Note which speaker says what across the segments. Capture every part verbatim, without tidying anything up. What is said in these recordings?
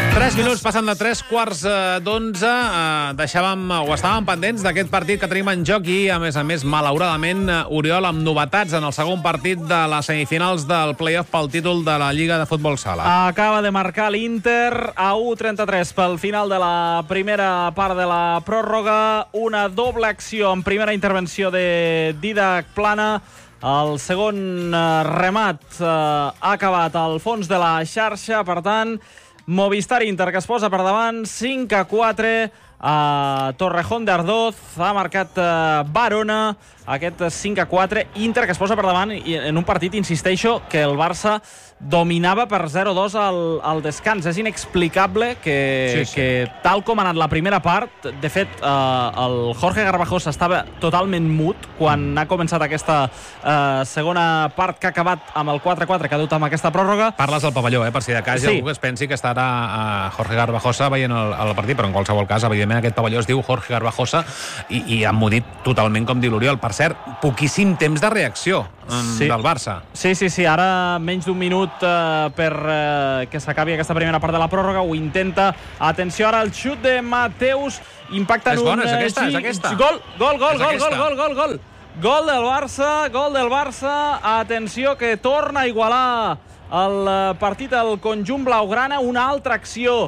Speaker 1: Tres minuts passen de tres quarts d'onze. Eh, deixàvem, o estàvem pendents d'aquest partit que tenim en joc i, a més a més, malauradament, Oriol, amb novetats en el segon partit de les semifinals del play-off pel títol de la Lliga de Futbol Sala.
Speaker 2: Acaba de marcar l'Inter a u trenta-tres pel final de la primera part de la pròrroga. Una doble acció en primera intervenció de Dídac Plana. El segon remat eh, ha acabat al fons de la xarxa, per tant, Movistar Inter, que es posa per davant, cinc a quatre a Torrejón de Ardoz. Ha marcat uh, Barona, aquest cinc a quatre. Inter, que es posa per davant i en un partit, insisteixo, que el Barça dominava per zero a dos al, al descans. És inexplicable que, sí, sí. que tal com ha anat la primera part, de fet, uh, el Jorge Garbajosa estava totalment mut quan ha començat aquesta uh, segona part que ha acabat amb el quatre a quatre, que ha dut amb aquesta pròrroga.
Speaker 1: Parles del pavelló, eh, per si de cas hi ha sí. algú que es pensi que estarà uh, Jorge Garbajosa veient el, el partit, però en qualsevol cas, evidentment, aquest pavelló es diu Jorge Garbajosa i, i ha mudit totalment, com diu l'Oriol. Per cert, poquíssim temps de reacció um, sí. del Barça.
Speaker 2: Sí, sí, sí. Ara menys d'un minut uh, per uh, que s'acabi aquesta primera part de la pròrroga. Ho intenta. Atenció ara al xut de Mateus. Impacta en un...
Speaker 1: És bona, és aquesta, és aquesta.
Speaker 2: Gol, gol, gol, gol, gol, gol, gol, gol. Gol del Barça, gol del Barça. Atenció, que torna a igualar el partit al conjunt blaugrana. Una altra acció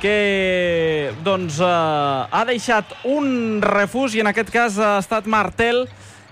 Speaker 2: que doncs, eh, ha deixat un refús, i en aquest cas ha estat Martel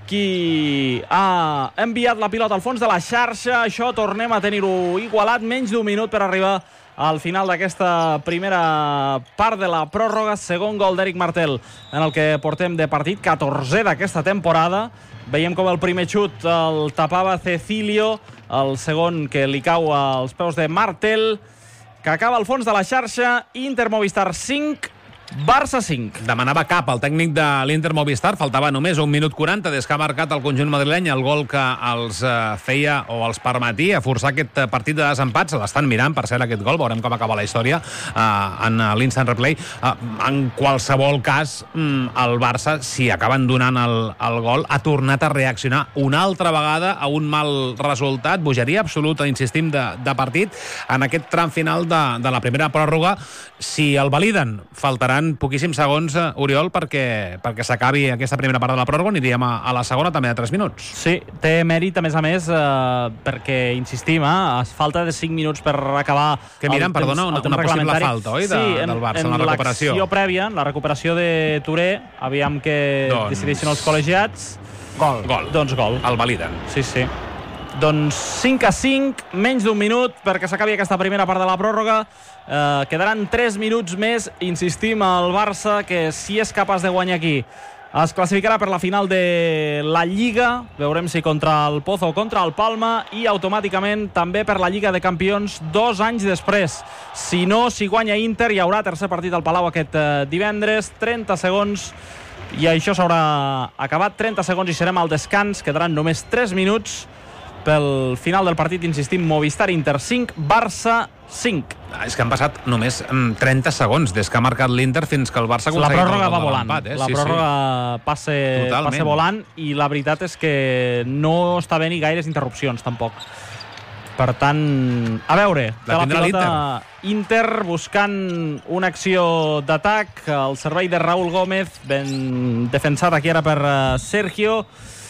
Speaker 2: qui ha enviat la pilota al fons de la xarxa. Això tornem a tenir-ho igualat. Menys d'un minut per arribar al final d'aquesta primera part de la pròrroga. Segon gol d'Eric Martel en el que portem de partit, catorzè d'aquesta temporada. Veiem com el primer xut el tapava Cecilio, el segon que li cau als peus de Martel, que acaba al fons de la xarxa. Inter Movistar cinc, Barça cinc.
Speaker 1: Demanava cap al tècnic de l'Inter Movistar. Faltava només un minut quaranta des que ha marcat el conjunt madrileny el gol que els eh, feia o els permetia forçar aquest partit de desempat. Se l'estan mirant, per cert, aquest gol. Veurem com acaba la història eh, en l'instant replay. Eh, en qualsevol cas, mm, el Barça, si acaben donant el, el gol, ha tornat a reaccionar una altra vegada a un mal resultat. Bogeria absoluta, insistim, de, de partit en aquest tram final de, de la primera pròrroga. Si el validen, faltaran poquíssims segons, uh, Oriol, perquè, perquè s'acabi aquesta primera part de la pròrroga. Aniríem a, a la segona també de tres minuts.
Speaker 2: Sí, té mèrit, a més a més, eh, perquè, insistim, eh, es falta de cinc minuts per acabar...
Speaker 1: Que miren,
Speaker 2: temps,
Speaker 1: perdona, una, una possible falta, oi, de,
Speaker 2: sí, en,
Speaker 1: del Barça, en,
Speaker 2: en
Speaker 1: la recuperació.
Speaker 2: l'acció prèvia, en la recuperació de Touré, aviam que doncs... decideixen els col·legiats.
Speaker 1: Gol. Gol.
Speaker 2: Doncs gol.
Speaker 1: El validen.
Speaker 2: Sí, sí. Doncs cinc a cinc, menys d'un minut perquè s'acabi aquesta primera part de la pròrroga. Eh, quedaran tres minuts més. Insistim, al Barça, que si és capaç de guanyar aquí, es classificarà per la final de la Lliga. Veurem si contra el Pozo o contra el Palma, i automàticament també per la Lliga de Campions dos anys després. Si no, si guanya Inter, hi haurà tercer partit al Palau aquest eh, divendres. Trenta segons i això s'haurà acabat. Trenta segons i serem al descans. Quedaran només tres minuts pel final del partit. Insistim, Movistar Inter cinc, Barça cinc.
Speaker 1: Ah, és que han passat només trenta segons des que ha marcat l'Inter fins que el Barça ha aconseguit
Speaker 2: la pròrroga va volant,
Speaker 1: eh?
Speaker 2: la
Speaker 1: sí,
Speaker 2: pròrroga
Speaker 1: sí.
Speaker 2: Passe, passe volant, i la veritat és que no està bé ni gaires interrupcions tampoc. Per tant, a veure,
Speaker 1: la, la pilota
Speaker 2: Inter buscant una acció d'atac, el servei de Raúl Gómez, ben defensat aquí ara per Sergio,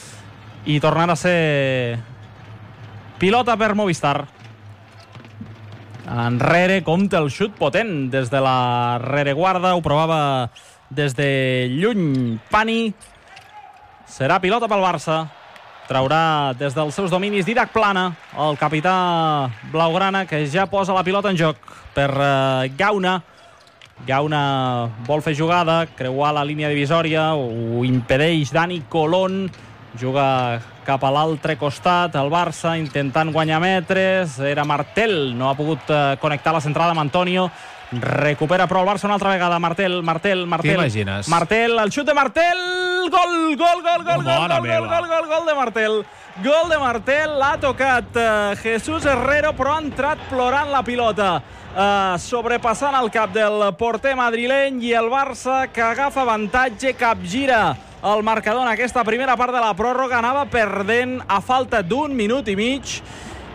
Speaker 2: i tornarà a ser pilota per Movistar. Enrere, compta el xut potent des de la rereguarda. Ho provava des de lluny Pani. Serà pilota pel Barça. Traurà des dels seus dominis Dídac Plana, el capità blaugrana, que ja posa la pilota en joc per uh, Gauna. Gauna vol fer jugada, creuar la línia divisòria, ho impedeix Dani Colón. Juga cap a l'altre costat, el Barça intentant guanyar metres. Era Martel, no ha pogut uh, connectar la centrada amb Antonio. Recupera però el Barça una altra vegada. Martel, Martel, Martel.
Speaker 1: T'imagines?
Speaker 2: Martel, el xut de Martel. Gol, gol, gol, gol, gol, gol, gol, gol, gol, gol de Martel. Gol de Martel, l'ha tocat uh, Jesús Herrero, però ha entrat plorant la pilota. Uh, sobrepassant el cap del porter madrileny, i el Barça, que agafa avantatge, capgira el marcador en aquesta primera part de la pròrroga. Anava perdent a falta d'un minut i mig,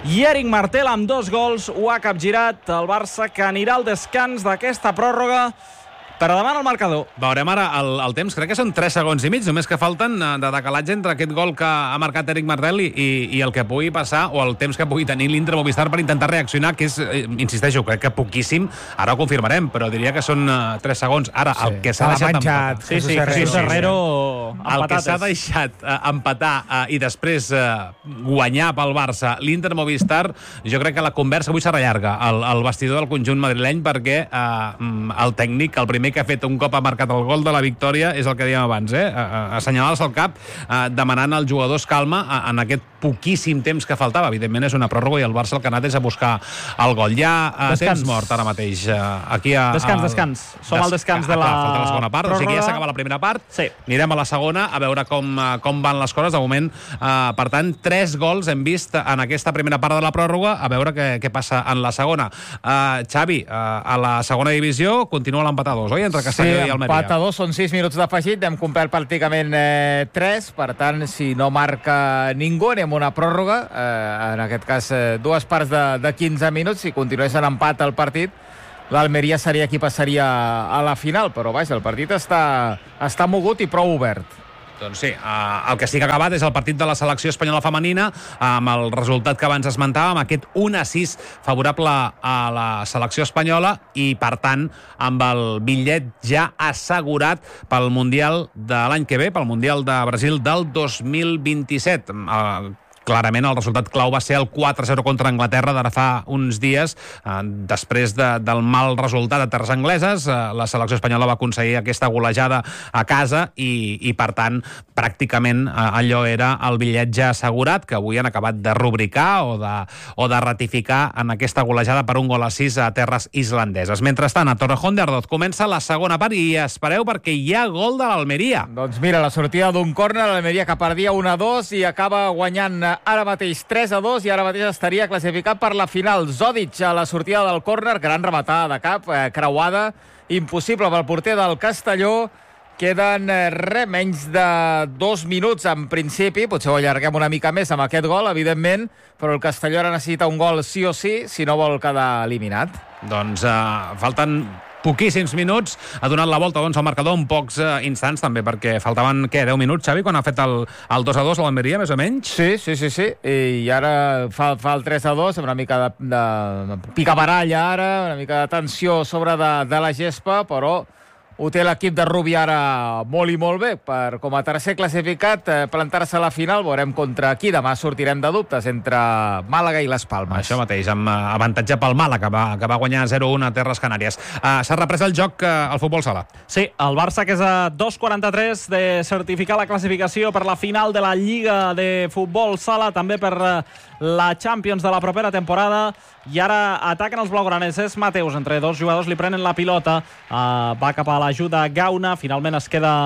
Speaker 2: i Eric Martel amb dos gols ho ha capgirat el Barça, que anirà al descans d'aquesta pròrroga per davant el marcador.
Speaker 1: Veurem ara el, el temps, crec que són tres segons i mig, només que falten de decalatge entre aquest gol que ha marcat Eric Martel i, i el que pugui passar, o el temps que pugui tenir l'Inter Movistar per intentar reaccionar, que és, insisteixo, crec que poquíssim, ara ho confirmarem, però diria que són uh, tres segons. Ara, sí, el que s'ha deixat
Speaker 3: menjat,
Speaker 2: empatar... Sí, sí, Jesús Herrero amb
Speaker 1: el
Speaker 2: patates.
Speaker 1: que s'ha deixat uh, empatar uh, i després uh, guanyar pel Barça l'Inter Movistar, jo crec que la conversa avui serà llarga al, al vestidor del conjunt madrileny, perquè uh, el tècnic, el primer que ha fet un cop ha marcat el gol de la victòria és el que dèiem abans, eh? assenyalar-se al cap, eh, demanant als jugadors calma en aquest poquíssim temps que faltava. Evidentment és una pròrroga i el Barça el que ha anat és a buscar el gol. Hi ha eh, temps mort ara mateix. Eh, aquí a,
Speaker 2: descans,
Speaker 1: al...
Speaker 2: descans. Som al descans
Speaker 1: ah,
Speaker 2: de la...
Speaker 1: Clar, falta la segona part,
Speaker 2: pròrroga.
Speaker 1: O sigui, ja s'acaba la primera part.
Speaker 2: Sí.
Speaker 1: Anirem a la segona a veure com, com van les coses. De moment, eh, per tant, tres gols hem vist en aquesta primera part de la pròrroga, a veure què, què passa en la segona. Eh, Xavi, eh, a la segona divisió continua l'empat a dos, oi? Entre Castelló
Speaker 3: sí,
Speaker 1: i Almeria.
Speaker 3: Empat a dos, són sis minuts d'afegit, hem complert pràcticament eh, tres, per tant, si no marca ningú, anem una pròrroga, eh, en aquest cas eh, dues parts de, de quinze minuts, si continués en empat el partit, l'Almeria seria qui passaria a la final, però vaja, el partit està, està mogut i prou obert.
Speaker 1: Doncs sí, eh, el que sí que ha acabat és el partit de la selecció espanyola femenina, amb el resultat que abans esmentàvem, aquest un a sis favorable a la selecció espanyola i, per tant, amb el bitllet ja assegurat pel Mundial de l'any que ve, pel Mundial de Brasil del dos mil vint-i-set. Eh, Clarament el resultat clau va ser el quatre a zero contra Anglaterra d'ara fa uns dies. Eh, després de, del mal resultat a terres angleses, eh, la selecció espanyola va aconseguir aquesta golejada a casa i, i per tant, pràcticament eh, allò era el bitllet ja assegurat, que avui han acabat de rubricar o de, o de ratificar en aquesta golejada per un gol a sis a terres islandeses. Mentrestant, a Torrejón de Ardoz comença la segona part i espereu perquè hi ha gol de l'Almeria.
Speaker 3: Doncs mira, la sortida d'un córner, l'Almeria que perdia un a dos i acaba guanyant ara mateix tres a dos i ara mateix estaria classificat per la final. Zodic a la sortida del córner, gran rematada de cap, eh, creuada, impossible pel porter del Castelló. Queden eh, res menys de dos minuts en principi, potser ho allarguem una mica més amb aquest gol, evidentment, però el Castelló ara necessita un gol sí o sí, si no vol quedar eliminat.
Speaker 1: Doncs eh, falten poquíssims minuts, ha donat la volta doncs, al marcador en pocs uh, instants també, perquè faltaven, què, deu minuts, Xavi, quan ha fet el, el dos a dos a l'Almeria, més o menys?
Speaker 3: Sí, sí, sí, sí. I ara fa, fa el tres a dos, amb una mica de, de picabaralla ara, una mica de tensió sobre de, de la gespa, però ho té l'equip de Rubi ara molt i molt bé per, com a tercer classificat, eh, plantar-se a la final. Veurem contra qui. Demà sortirem de dubtes entre Màlaga i les Palmes.
Speaker 1: Això mateix, amb uh, avantatge pel Màlaga, que va, que va guanyar zero a un a Terres Canàries. Uh, S'ha reprès el joc uh, al futbol sala.
Speaker 2: Sí, el Barça, que és a dos quaranta-tres de certificar la classificació per la final de la Lliga de Futbol Sala, també per uh, la Champions de la propera temporada. I ara ataquen els blaugranes. És Mateus, entre dos jugadors li prenen la pilota, uh, va cap a l'ajuda Gauna, finalment es queda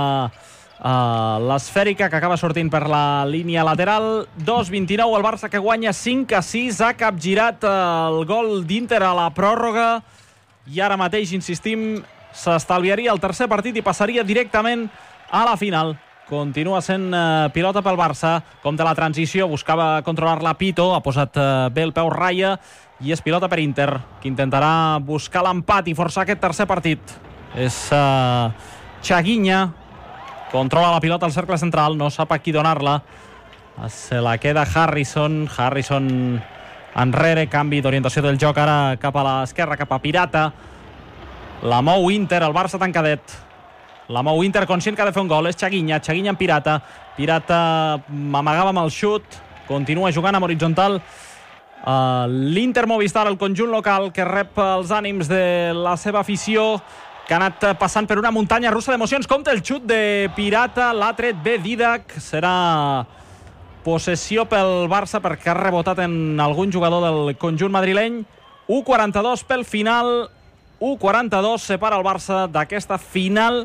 Speaker 2: uh, l'esfèrica, que acaba sortint per la línia lateral. dos vint-i-nou, el Barça que guanya cinc a sis, ha capgirat uh, el gol d'Inter a la pròrroga i ara mateix, insistim, s'estalviaria el tercer partit i passaria directament a la final. Continua sent uh, pilota pel Barça, com de la transició, buscava controlar-la Pito, ha posat uh, bé el peu ratlla, i és pilota per Inter, que intentarà buscar l'empat i forçar aquest tercer partit. És uh, Chaguinha, controla la pilota al cercle central, no sap a qui donar-la, se la queda Harrison, Harrison enrere, canvi d'orientació del joc ara cap a l'esquerra, cap a Pirata, la mou Inter, el Barça tancadet. La mou Inter, conscient que ha de fer un gol, és Chaguinha, Chaguinha en Pirata, Pirata amagava amb el xut, continua jugant amb horitzontal. Uh, l'Inter Movistar, el conjunt local, que rep els ànims de la seva afició, que ha anat passant per una muntanya russa d'emocions. Compte el xut de Pirata, l'ha tret bé Didac, serà possessió pel Barça perquè ha rebotat en algun jugador del conjunt madrileny. u quaranta-dos pel final, u quaranta-dos separa el Barça d'aquesta final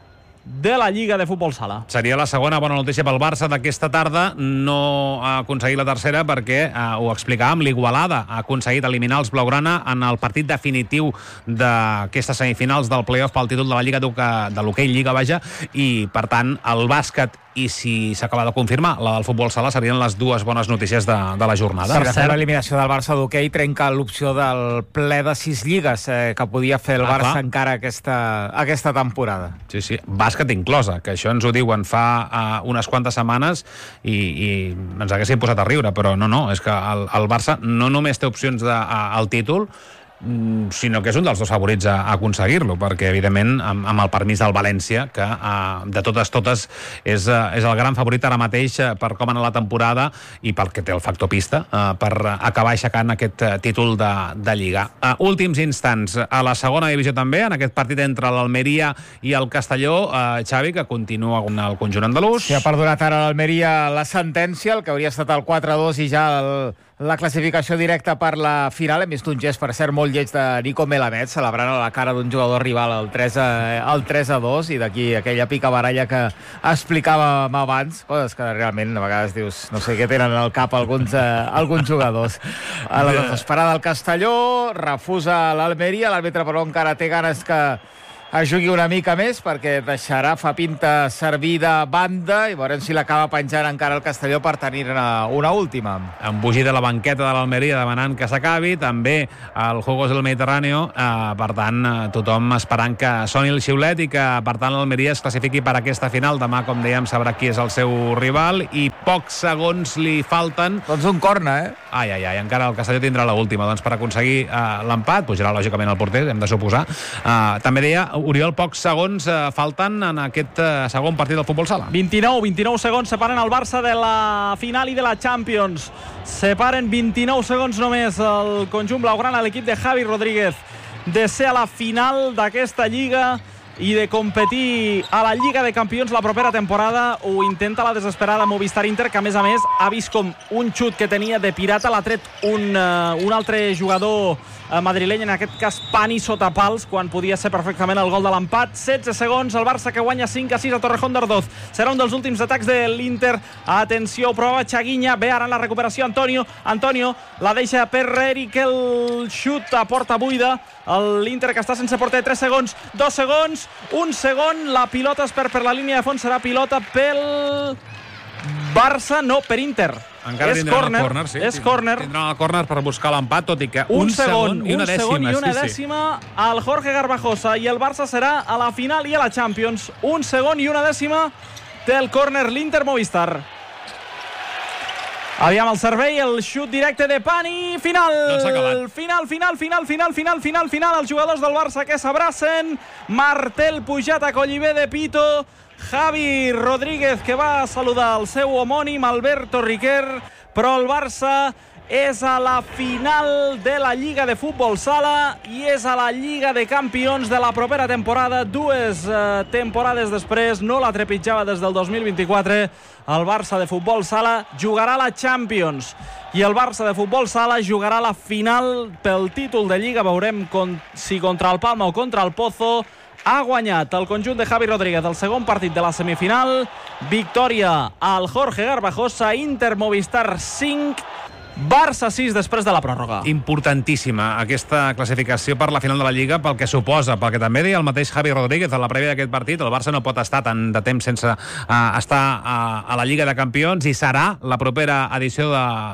Speaker 2: de la Lliga de Futbol Sala.
Speaker 1: Seria la segona bona notícia pel Barça d'aquesta tarda. No ha aconseguit la tercera perquè, eh, ho explicàvem, l'Igualada ha aconseguit eliminar els blaugrana en el partit definitiu d'aquestes semifinals del play-off pel títol de la Lliga de l'hoquei Lliga, vaja, i per tant el bàsquet i si s'acaba de confirmar la del futbol sala serien les dues bones notícies de, de la jornada.
Speaker 3: Per cert, l'eliminació del Barça d'hoquei trenca l'opció del ple de sis lligues eh, que podia fer el
Speaker 1: ah,
Speaker 3: Barça
Speaker 1: clar.
Speaker 3: encara aquesta, aquesta temporada.
Speaker 1: Sí, sí, bàsquet inclosa, que això ens ho diuen fa uh, unes quantes setmanes i, i ens haguéssim posat a riure, però no, no, és que el, el Barça no només té opcions de, a, al títol, sinó que és un dels dos favorits a, a aconseguir-lo, perquè evidentment amb, amb el permís del València, que uh, de totes totes és, uh, és el gran favorit ara mateix uh, per com anar la temporada i pel que té el factor pista uh, per uh, acabar aixecant aquest uh, títol de, de Lliga. Uh, últims instants a la segona divisió també, en aquest partit entre l'Almeria i el Castelló, uh, Xavi, que continua amb el conjunt andalús.
Speaker 3: Sí, ha perdonat ara l'Almeria la sentència, el que hauria estat el quatre a dos i ja el, la classificació directa per la final. Hem vist un gest, per cert, molt lleig de Nico Melamed, celebrant a la cara d'un jugador rival el tres a dos, i d'aquí aquella picabaralla que explicàvem abans, coses que realment a vegades dius, no sé què tenen al cap alguns, eh, alguns jugadors. A la desesperada del Castelló, refusa l'Almeria, l'àrbitre però encara té ganes que es jugui una mica més perquè deixarà fa pinta servir de banda i veurem si l'acaba penjant encara el Castelló per tenir-ne una última.
Speaker 1: Embogir de la banqueta de l'Almeria demanant que s'acabi, també el Juegos del Mediterráneo, eh, per tant tothom esperant que soni el xiulet i que per tant l'Almeria es classifiqui per aquesta final. Demà, com dèiem, sabrà qui és el seu rival i pocs segons li falten.
Speaker 3: Doncs un corna, eh?
Speaker 1: Ai, ai, ai, encara el Castelló tindrà l'última, doncs per aconseguir eh, l'empat, pujarà lògicament el porter, hem de suposar. Eh, també deia, Oriol, pocs segons eh, falten en aquest eh, segon partit del futbol sala.
Speaker 2: vint-i-nou, vint-i-nou segons separen el Barça de la final i de la Champions. Separen vint-i-nou segons només el conjunt blaugrana, l'equip de Javi Rodríguez, de ser a la final d'aquesta Lliga i de competir a la Lliga de Campions la propera temporada. Ho intenta la desesperada Movistar Inter, que a més a més ha vist com un xut que tenia de pirata l'ha tret un, uh, un altre jugador uh, madrileny, en aquest cas Pani sota pals, quan podia ser perfectament el gol de l'empat. setze segons, el Barça que guanya cinc a sis a Torrejón d'Ardoz. Serà un dels últims atacs de l'Inter. Atenció, prova Chaguinha, ve ara en la recuperació Antonio, Antonio la deixa per Eric, el xut a porta buida, l'Inter que està sense porter. Tres segons, dos segons, un segon, la pilota es perd per la línia de fons, serà pilota pel Barça, no, per Inter.
Speaker 1: Encara
Speaker 2: és
Speaker 1: tindran
Speaker 2: córner,
Speaker 1: el córner, sí.
Speaker 2: és córner.
Speaker 1: Tindran el córner per buscar l'empat, tot i que
Speaker 2: un,
Speaker 1: un
Speaker 2: segon,
Speaker 1: segon i una
Speaker 2: un
Speaker 1: dècima.
Speaker 2: segon i una
Speaker 1: sí,
Speaker 2: dècima al Jorge Garbajosa, i el Barça serà a la final i a la Champions. Un segon i una dècima del córner l'Inter Movistar. Aviam el servei, el xut directe de Pani, final,
Speaker 1: doncs s'ha acabat.
Speaker 2: final, final, final, final, final, final, final, els jugadors del Barça que s'abracen, Martel pujat a Collibé de Pito, Javi Rodríguez que va saludar el seu homònim Alberto Riquer, però el Barça és a la final de la Lliga de Futbol Sala i és a la Lliga de Campions de la propera temporada. Dues eh, temporades després, no la trepitjava des del dos mil vint-i-quatre, el Barça de Futbol Sala jugarà la Champions i el Barça de Futbol Sala jugarà la final pel títol de Lliga. Veurem con, si contra el Palma o contra el Pozo. Ha guanyat el conjunt de Javi Rodríguez el segon partit de la semifinal. Victòria al Jorge Garbajosa, Inter Movistar cinc, Barça sis després de la pròrroga.
Speaker 1: Importantíssima aquesta classificació per la final de la Lliga, pel que suposa, pel que també deia el mateix Javi Rodríguez a la prèvia d'aquest partit. El Barça no pot estar tant de temps sense uh, estar uh, a la Lliga de Campions, i serà la propera edició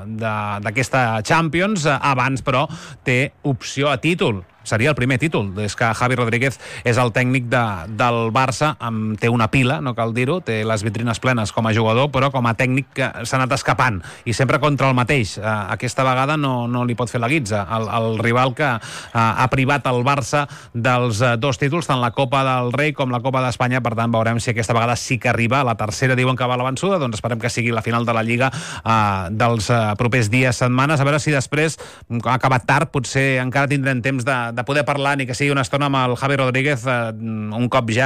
Speaker 1: d'aquesta Champions. Uh, abans, però, té opció a títol. Seria el primer títol, des que Javi Rodríguez és el tècnic de, del Barça, amb, té una pila, no cal dir-ho, té les vitrines plenes com a jugador, però com a tècnic s'ha anat escapant, i sempre contra el mateix. Eh, aquesta vegada no, no li pot fer la guitza. El, el rival que eh, ha privat el Barça dels eh, dos títols, tant la Copa del Rei com la Copa d'Espanya. Per tant, veurem si aquesta vegada sí que arriba. La tercera diuen que va a la vençuda, doncs esperem que sigui la final de la Lliga eh, dels eh, propers dies, setmanes, a veure si després, ha acabat tard, potser encara tindrem temps de de poder parlar, ni que sigui una estona amb el Javi Rodríguez, eh, un cop ja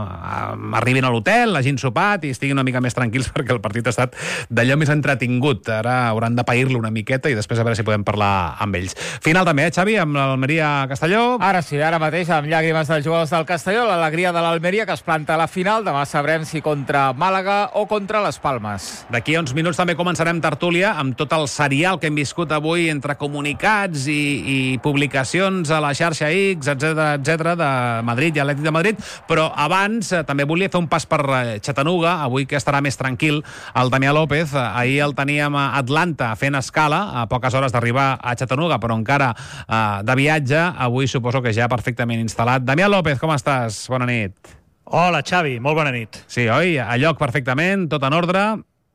Speaker 1: eh, arribin a l'hotel, hagin sopat i estiguin una mica més tranquils, perquè el partit ha estat d'allò més entretingut. Ara hauran de pair-lo una miqueta i després a veure si podem parlar amb ells. Final també, eh, Xavi, amb l'Almeria Castelló.
Speaker 3: Ara sí, ara mateix, amb llàgrimes dels jugadors del Castelló, l'alegria de l'Almeria que es planta a la final. Demà sabrem si contra Màlaga o contra les Palmes.
Speaker 1: D'aquí a uns minuts també començarem tertúlia amb tot el serial que hem viscut avui entre comunicats i, i publicacions a la la xarxa X, etcètera, etcètera, de Madrid i Atlètic de Madrid, però abans eh, també volia fer un pas per eh, Chattanooga, avui que estarà més tranquil el Damià López. Eh, ahir el teníem a Atlanta fent escala, a poques hores d'arribar a Chattanooga, però encara eh, de viatge, avui suposo que ja perfectament instal·lat. Damià López, com estàs? Bona nit.
Speaker 4: Hola, Xavi, molt bona nit.
Speaker 1: Sí, oi? A lloc perfectament, tot en ordre?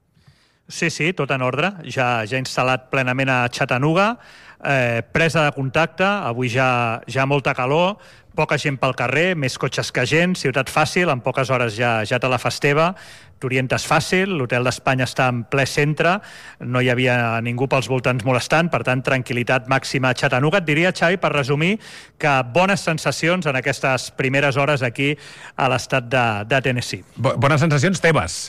Speaker 4: Sí, sí, tot en ordre. Ja, ja instal·lat plenament a Chattanooga, eh, presa de contacte, avui ja, ja molta calor, poca gent pel carrer, més cotxes que gent, ciutat fàcil, en poques hores ja, ja te la fas teva, t'orientes fàcil, l'hotel d'Espanya està en ple centre, no hi havia ningú pels voltants molestant, per tant, tranquil·litat màxima a Chattanooga. Et diria, Xavi, per resumir, que bones sensacions en aquestes primeres hores aquí a l'estat de, de Tennessee.
Speaker 1: Bones sensacions teves.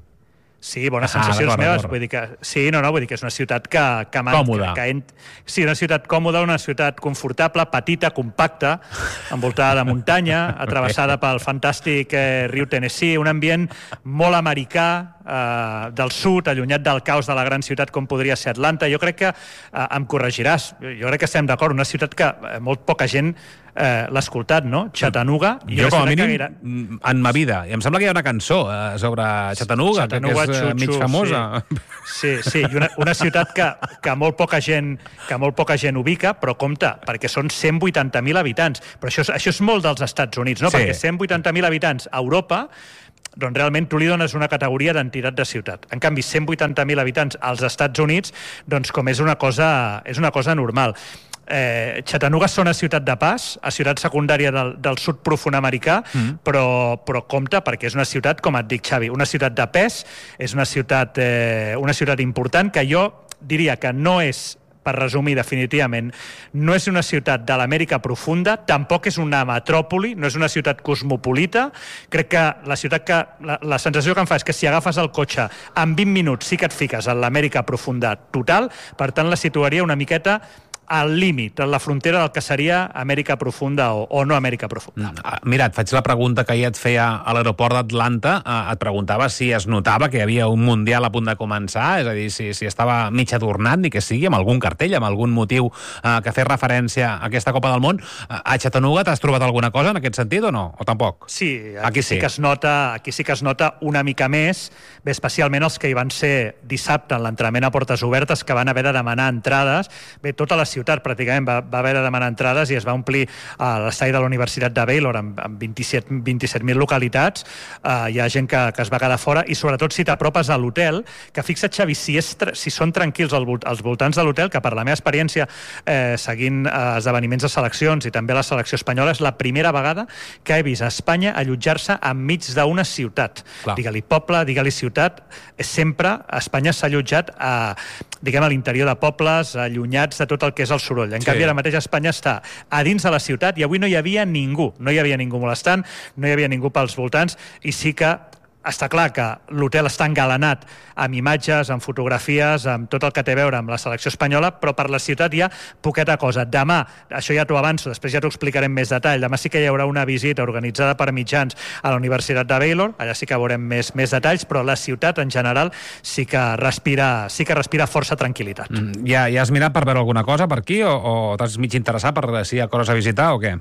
Speaker 4: Sí, bones
Speaker 1: Ah,
Speaker 4: sensacions
Speaker 1: d'acord,
Speaker 4: meves.
Speaker 1: d'acord.
Speaker 4: Vull dir que, sí, no, no, vull dir que és una ciutat que... que
Speaker 1: Còmoda.
Speaker 4: Que, que ent... Sí, una ciutat còmoda, una ciutat confortable, petita, compacta, envoltada de muntanya, atrevessada pel fantàstic eh, riu Tennessee, un ambient molt americà, eh, del sud, allunyat del caos de la gran ciutat com podria ser Atlanta. Jo crec que, eh, em corregiràs, jo crec que estem d'acord, una ciutat que eh, molt poca gent eh, l'ha escoltat, no? Chattanooga.
Speaker 1: Jo, com a mínim,
Speaker 4: Gaire...
Speaker 1: en ma vida. I em sembla que hi ha una cançó eh, sobre Chattanooga,
Speaker 4: Chattanooga,
Speaker 1: que, que és eh, mig
Speaker 4: Xuxu,
Speaker 1: famosa.
Speaker 4: Sí, sí, sí. I una, una ciutat que, que molt poca gent que molt poca gent ubica, però compte, perquè són cent vuitanta mil habitants. Però això és, això és molt dels Estats Units, no?
Speaker 1: Sí.
Speaker 4: Perquè cent vuitanta mil habitants a Europa, doncs realment tu li dones una categoria d'entitat de ciutat. En canvi, cent vuitanta mil habitants als Estats Units, doncs com és una cosa, és una cosa normal. Eh, Chattanooga és una ciutat de pas, a ciutat secundària del, del sud profund americà, mm. però, però compte perquè és una ciutat, com et dic, Xavi, una ciutat de pes, és una ciutat, eh, una ciutat important que jo diria que no és, per resumir definitivament, no és una ciutat de l'Amèrica profunda, tampoc és una metròpoli, no és una ciutat cosmopolita. Crec que la ciutat que... La, la sensació que em fa és que si agafes el cotxe en vint minuts sí que et fiques en l'Amèrica profunda total, per tant la situaria una miqueta al límit, a la frontera del que seria Amèrica profunda o, o no Amèrica profunda.
Speaker 1: Mira, et faig la pregunta que ahir et feia a l'aeroport d'Atlanta. Et preguntava si es notava que hi havia un Mundial a punt de començar, és a dir, si, si estava mig adornat, ni que sigui, amb algun cartell, amb algun motiu eh, que fes referència a aquesta Copa del Món. A Chattanooga t'has trobat alguna cosa en aquest sentit o no? O tampoc?
Speaker 4: Sí, aquí,
Speaker 1: aquí sí.
Speaker 4: sí que es nota, aquí sí que es nota una mica més, bé, especialment els que hi van ser dissabte en l'entrenament a portes obertes, que van haver de demanar entrades. Bé, tota la ciutat pràcticament va, va haver de demanar entrades i es va omplir a l'estadi de la Universitat de Baylor amb, amb vint-i-set mil localitats. Uh, hi ha gent que, que es va quedar fora i sobretot si t'apropes a l'hotel, que fixa't, Xavi, si, és, si són tranquils al, als voltants de l'hotel, que per la meva experiència eh, seguint eh, esdeveniments de seleccions i també la selecció espanyola, és la primera vegada que he vist a Espanya allotjar-se enmig d'una ciutat.
Speaker 1: Clar.
Speaker 4: Digue-li poble, digue-li ciutat, sempre a Espanya s'ha allotjat a, diguem, a l'interior de pobles, allunyats de tot el que és el soroll. En sí. canvi, ara mateix Espanya està a dins de la ciutat i avui no hi havia ningú, no hi havia ningú molestant, no hi havia ningú pels voltants i sí que està clar que l'hotel està engalanat amb imatges, amb fotografies, amb tot el que té a veure amb la selecció espanyola, però per la ciutat hi ha poqueta cosa. Demà, això ja t'ho avanço, després ja t'ho explicarem més detall, demà sí que hi haurà una visita organitzada per mitjans a la Universitat de Baylor, allà sí que veurem més, més detalls, però la ciutat en general sí que respira, sí que respira força tranquil·litat.
Speaker 1: Mm, ja, ja has mirat per veure alguna cosa per aquí o, o t'has mig interessat per si hi ha coses a visitar o què?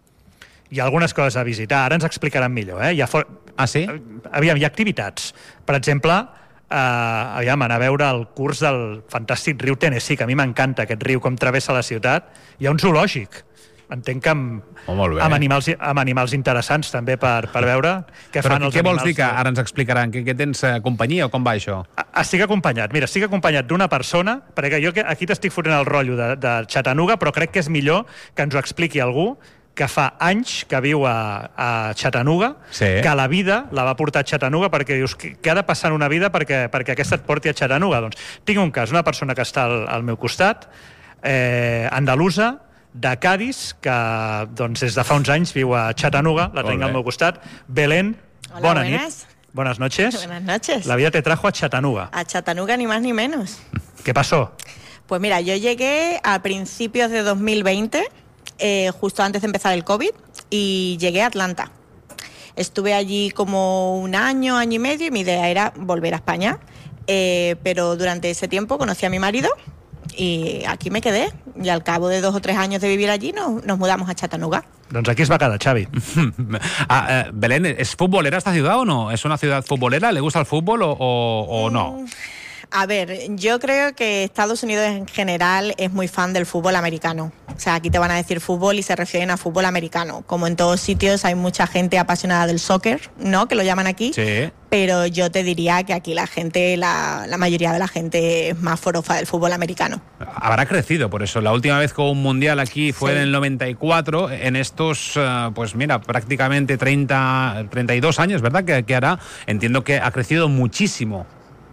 Speaker 4: Hi ha algunes coses a visitar, ara ens explicaran millor. Eh? Hi ha for...
Speaker 1: Ah, sí?
Speaker 4: Aviam, hi ha activitats. Per exemple, eh, aviam, anar a veure el curs del fantàstic riu Tennessee, que a mi m'encanta aquest riu, com travessa la ciutat. Hi ha un zoològic. Entenc que amb,
Speaker 1: oh, molt bé.
Speaker 4: amb, animals, amb animals interessants també per, per veure què
Speaker 1: Però
Speaker 4: fan els
Speaker 1: què vols
Speaker 4: animals.
Speaker 1: dir que ara ens explicaran? Que, que tens eh, companyia o com va això?
Speaker 4: Estic acompanyat, mira, estic acompanyat d'una persona, perquè jo aquí t'estic fotent el rotllo de, de Chattanooga, però crec que és millor que ens ho expliqui algú que fa anys que viu a, a Chattanooga,
Speaker 1: sí.
Speaker 4: que la vida la va portar a Chattanooga perquè dius, què ha de passar en una vida perquè, perquè aquesta et porti a Chattanooga? Doncs tinc un cas, una persona que està al, al meu costat, eh, andalusa, de Cádiz, que doncs, des de fa uns anys viu a Chattanooga, la tinc al meu costat. Belén,
Speaker 5: hola,
Speaker 4: bona
Speaker 5: buenas.
Speaker 4: nit. Buenas noches.
Speaker 5: Buenas noches.
Speaker 4: La vida te trajo a Chattanooga.
Speaker 5: A Chattanooga, ni más ni menos.
Speaker 4: ¿Qué pasó?
Speaker 5: Pues mira, yo llegué a principios de dos mil veinte, eh, justo antes de empezar el COVID, y llegué a Atlanta. Estuve allí como un año, año y medio, y mi idea era volver a España. Eh, pero durante ese tiempo conocí a mi marido y aquí me quedé. y al cabo de dos o tres años de vivir allí nos, nos mudamos a Chattanooga.
Speaker 4: Doncs aquí es va quedar, Xavi.
Speaker 1: ah, eh, Belén, ¿es futbolera esta ciudad o no? ¿Es una ciudad futbolera? ¿Le gusta el fútbol o, o, o no?
Speaker 5: A ver, yo creo que Estados Unidos en general es muy fan del fútbol americano. O sea, aquí te van a decir fútbol y se refieren a fútbol americano. Como en todos sitios hay mucha gente apasionada del soccer, ¿no? Que lo llaman aquí.
Speaker 1: Sí.
Speaker 5: Pero yo te diría que aquí la gente, la, la mayoría de la gente es más forofa del fútbol americano.
Speaker 1: Habrá crecido por eso. La última vez que hubo un mundial aquí fue
Speaker 5: Sí.
Speaker 1: en el noventa y cuatro. En estos, uh, pues mira, prácticamente treinta, treinta y dos años, ¿verdad? Que, que hará. Entiendo que ha crecido muchísimo.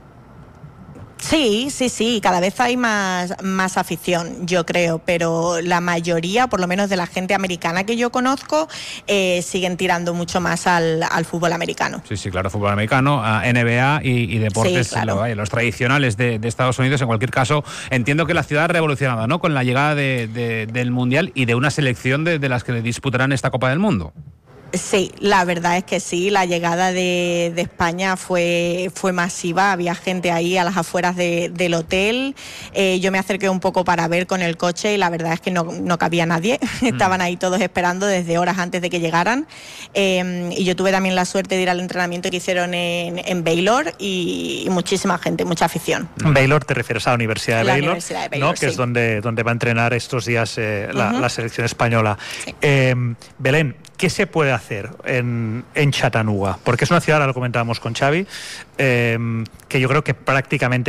Speaker 5: Sí, sí, sí, cada vez hay más, más afición, yo creo, pero la mayoría, por lo menos de la gente americana que yo conozco, eh, siguen tirando mucho más al, al fútbol americano.
Speaker 1: Sí, sí, claro, fútbol americano, uh, N B A y, y deportes,
Speaker 5: Sí, claro.
Speaker 1: lo, vaya, los tradicionales de, de Estados Unidos. En cualquier caso, entiendo que la ciudad ha revolucionado, ¿no? Con la llegada de, de, del mundial y de una selección de, de las que disputarán esta Copa del Mundo.
Speaker 5: Sí, la verdad es que sí, la llegada de, de España fue, fue masiva, había gente ahí a las afueras de, del hotel, eh, yo me acerqué un poco para ver con el coche y la verdad es que no, no cabía nadie, estaban ahí todos esperando desde horas antes de que llegaran, eh, y yo tuve también la suerte de ir al entrenamiento que hicieron en, en Baylor y, y muchísima gente, mucha afición.
Speaker 4: Baylor, te refieres a la Universidad de
Speaker 5: La
Speaker 4: Baylor,
Speaker 5: Universidad de Baylor,
Speaker 4: ¿no? Que
Speaker 5: sí.
Speaker 4: es donde, donde va a entrenar estos días eh, la,
Speaker 5: Uh-huh.
Speaker 4: la selección española.
Speaker 5: Sí.
Speaker 4: Eh, Belén, ¿qué se puede hacer en, en Chattanooga? Porque es una ciudad, ahora lo comentábamos con Xavi, eh, que yo creo que prácticamente